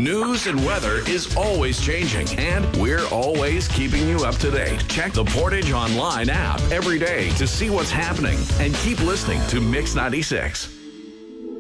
News and weather is always changing, and we're always keeping you up to date. Check the Portage Online app every day to see what's happening, and keep listening to Mix 96.